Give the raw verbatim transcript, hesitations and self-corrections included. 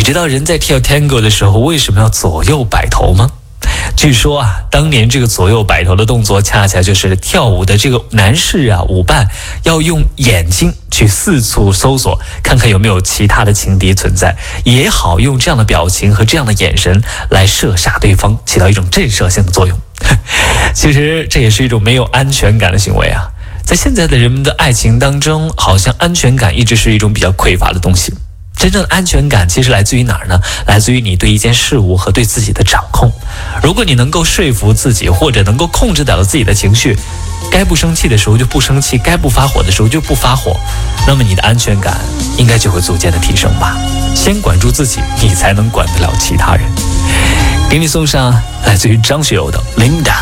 你知道人在跳 Tango 的时候为什么要左右摆头吗？据说啊，当年这个左右摆头的动作，恰恰就是跳舞的这个男士啊，舞伴要用眼睛去四处搜索，看看有没有其他的情敌存在，也好用这样的表情和这样的眼神来射杀对方，起到一种震慑性的作用。其实这也是一种没有安全感的行为啊。在现在的人们的爱情当中，好像安全感一直是一种比较匮乏的东西。真正的安全感其实来自于哪儿呢？来自于你对一件事物和对自己的掌控。如果你能够说服自己，或者能够控制了自己的情绪，该不生气的时候就不生气，该不发火的时候就不发火，那么你的安全感应该就会逐渐的提升吧。先管住自己，你才能管得了其他人。给你送上来自于张学友的 Linda。